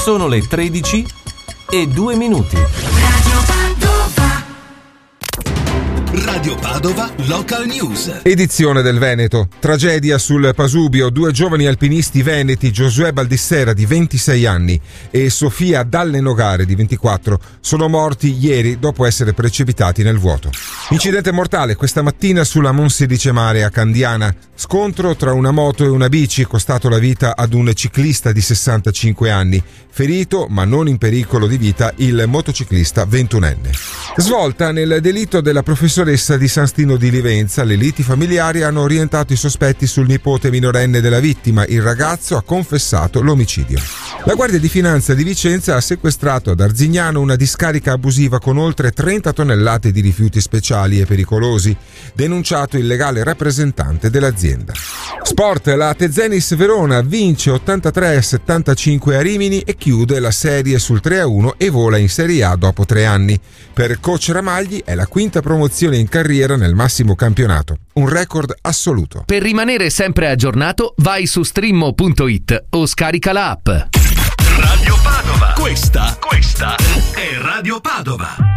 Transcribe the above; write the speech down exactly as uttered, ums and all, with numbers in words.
Sono le tredici e due minuti. Radio Padova Local News. Edizione del Veneto. Tragedia sul Pasubio. Due giovani alpinisti veneti, Giosuè Baldissera di ventisei anni e Sofia Dalle Nogare di ventiquattro, sono morti ieri dopo essere precipitati nel vuoto. Incidente mortale questa mattina sulla Monsidice Mare a Candiana. Scontro tra una moto e una bici, costato la vita ad un ciclista di sessantacinque anni. Ferito, ma non in pericolo di vita, il motociclista ventunenne. Svolta nel delitto della professoressa di San Stino di Livenza. Le liti familiari hanno orientato i sospetti sul nipote minorenne della vittima. Il ragazzo ha confessato l'omicidio. La Guardia di Finanza di Vicenza ha sequestrato ad Arzignano una discarica abusiva con oltre trenta tonnellate di rifiuti speciali e pericolosi, denunciato il legale rappresentante dell'azienda. Sport, la Tezenis Verona vince ottantatré a settantacinque a Rimini e chiude la serie sul tre a uno e vola in Serie A dopo tre anni. Per coach Ramagli è la quinta promozione in carriera nel massimo campionato, un record assoluto. Per rimanere sempre aggiornato, vai su streammo punto it o scarica la app. Radio Padova. Questa, questa è Radio Padova.